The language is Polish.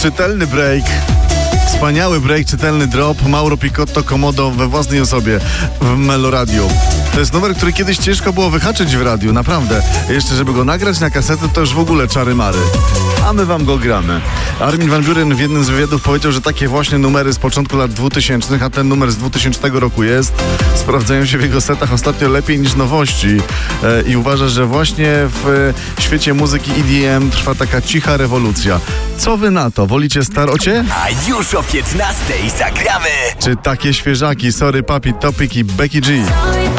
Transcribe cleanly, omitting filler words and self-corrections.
czytelny break. Wspaniały break, czytelny drop. Mauro Picotto Komodo we własnej osobie w Meloradio. To jest numer, który kiedyś ciężko było wyhaczyć w radiu, naprawdę. Jeszcze żeby go nagrać na kasetę, to już w ogóle czary-mary. A my wam go gramy. Armin van Buuren w jednym z wywiadów powiedział, że takie właśnie numery z początku lat 2000, a ten numer z 2000 roku jest, sprawdzają się w jego setach ostatnio lepiej niż nowości. I uważa, że właśnie w świecie muzyki EDM trwa taka cicha rewolucja. Co wy na to? Wolicie starocie? A już o 15:00 zagramy. Czy takie świeżaki? Sorry Papi, Topic i Becky G.